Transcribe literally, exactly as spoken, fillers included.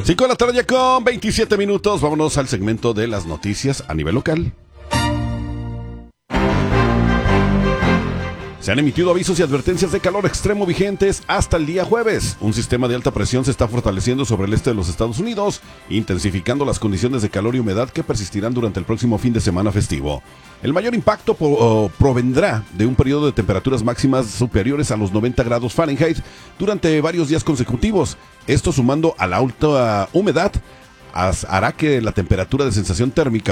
cinco de la tarde ya con veintisiete minutos. Vámonos al segmento de las noticias a nivel local. Se han emitido avisos y advertencias de calor extremo vigentes hasta el día jueves. Un sistema de alta presión se está fortaleciendo sobre el este de los Estados Unidos, intensificando las condiciones de calor y humedad que persistirán durante el próximo fin de semana festivo. El mayor impacto po- provendrá de un periodo de temperaturas máximas superiores a los noventa grados Fahrenheit durante varios días consecutivos. Esto, sumando a la alta humedad, hará que la temperatura de sensación térmica